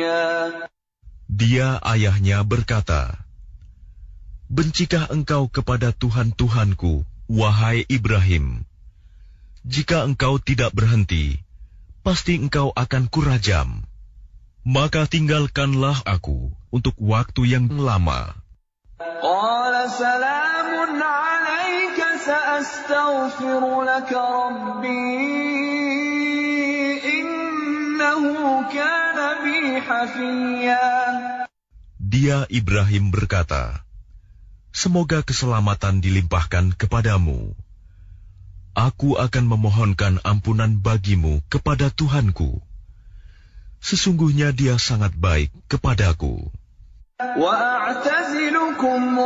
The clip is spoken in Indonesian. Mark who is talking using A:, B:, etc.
A: Dia ayahnya berkata, "Bencikah engkau kepada Tuhan-Tuhanku, wahai Ibrahim? Jika engkau tidak berhenti, pasti engkau akan kurajam. Maka tinggalkanlah aku untuk waktu yang lama."
B: قال سلام عليك سأستغفر لك ربي إنه كان بي حفيا.
A: Dia Ibrahim berkata, "Semoga keselamatan dilimpahkan kepadamu. Aku akan memohonkan ampunan bagimu kepada Tuhanku. Sesungguhnya Dia sangat baik kepadaku."
B: وأعتزلكم